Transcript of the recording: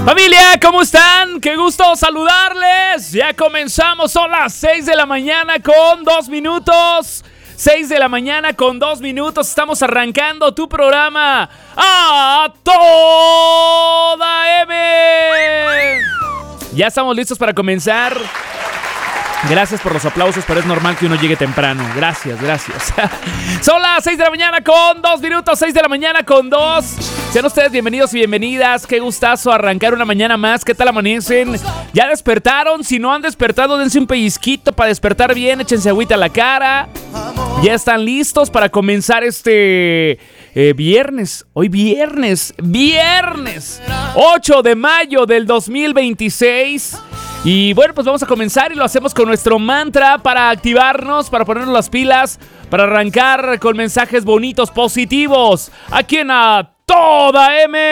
Familia, ¿cómo están? Qué gusto saludarles. Ya comenzamos, son las 6 de la mañana con 2 minutos. 6 de la mañana con 2 minutos. Estamos arrancando tu programa A Toda M. Ya estamos listos para comenzar. Gracias por los aplausos, pero es normal que uno llegue temprano. Gracias. Son las 6 de la mañana con 2 minutos, 6 de la mañana con 2. Sean ustedes bienvenidos y bienvenidas. Qué gustazo arrancar una mañana más. ¿Qué tal amanecen? ¿Ya despertaron? Si no han despertado, dense un pellizquito para despertar bien. Échense agüita a la cara. ¿Ya están listos para comenzar este viernes? Hoy viernes 8 de mayo del 2026. Y bueno, pues vamos a comenzar y lo hacemos con nuestro mantra para activarnos, para ponernos las pilas, para arrancar con mensajes bonitos, positivos, aquí en A Toda M.